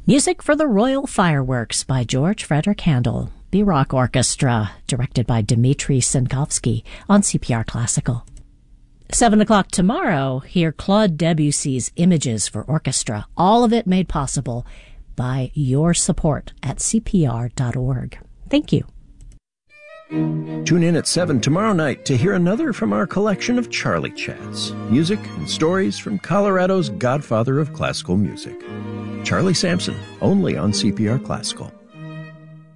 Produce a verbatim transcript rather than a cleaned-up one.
Music for the Royal Fireworks by George Frederick Handel, the Rock Orchestra, directed by Dmitri Sinkovsky on C P R Classical. Seven o'clock tomorrow, hear Claude Debussy's Images for Orchestra, all of it made possible by your support at C P R dot org. Thank you. Tune in at seven tomorrow night to hear another from our collection of Charlie Chats, music and stories from Colorado's godfather of classical music, Charlie Sampson, only on C P R Classical.